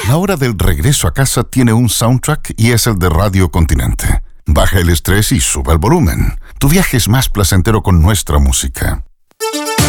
La hora del regreso a casa tiene un soundtrack y es el de Radio Continente. Baja el estrés y sube el volumen. Tu viaje es más placentero con nuestra música.